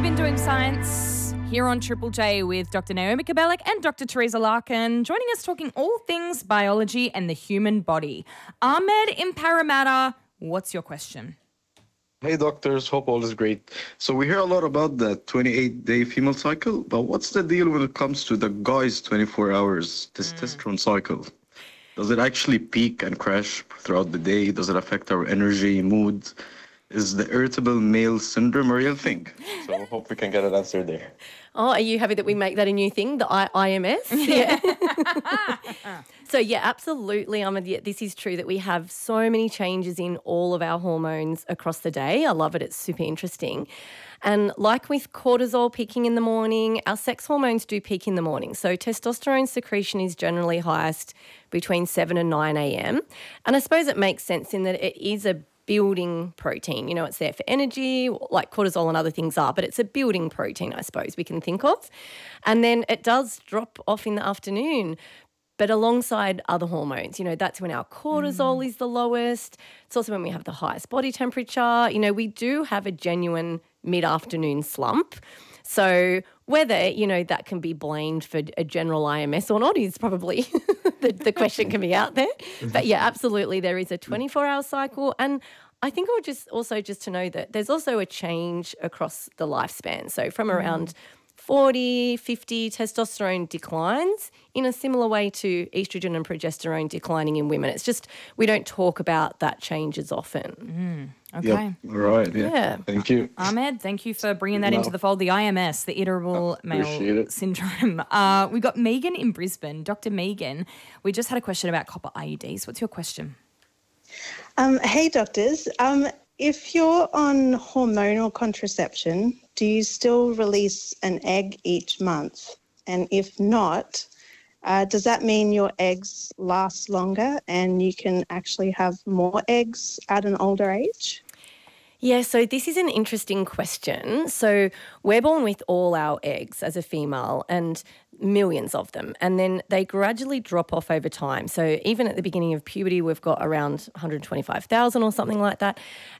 been doing science here on Triple J with Dr. Naomi Kabelek and Dr. Teresa Larkin, joining us talking all things biology and the human body. Ahmed in Parramatta, what's your question? Hey doctors, hope all is great. So we hear a lot about the 28-day female cycle, but what's the deal when it comes to the guy's 24 hours testosterone cycle? Does it actually peak and crash throughout the day? Does it affect our energy, mood? Is the irritable male syndrome a real thing? So hope we can get an answer there. Oh, are you happy that we make that a new thing, the IMS? Yeah. So, yeah, absolutely, Ahmed. Yeah, this is true that we have so many changes in all of our hormones across the day. I love it. It's super interesting. And like with cortisol peaking in the morning, our sex hormones do peak in the morning. So testosterone secretion is generally highest between 7 and 9 a.m. And I suppose it makes sense in that it is a building protein. You know, it's there for energy, like cortisol and other things are, but it's a building protein, I suppose, we can think of. And then it does drop off in the afternoon, but alongside other hormones. You know, that's when our cortisol is the lowest. It's also when we have the highest body temperature. You know, we do have a genuine mid-afternoon slump. So whether, you know, that can be blamed for a general IMS or not is probably the question can be out there. But, yeah, absolutely, there is a 24-hour cycle. And I think just to know that there's also a change across the lifespan. So from around 40, 50, testosterone declines in a similar way to estrogen and progesterone declining in women. It's just we don't talk about that change as often. Okay. Yep. All right. Yeah. Thank you. Ahmed, thank you for bringing that into the fold, the IMS, the irritable male syndrome. We've got Megan in Brisbane. Dr. Megan, we just had a question about copper IUDs. What's your question? Hey, doctors. If you're on hormonal contraception, do you still release an egg each month? And if not, does that mean your eggs last longer and you can actually have more eggs at an older age? Yeah, so this is an interesting question. So we're born with all our eggs as a female and millions of them, and then they gradually drop off over time. So even at the beginning of puberty, we've got around 125,000 or something like that.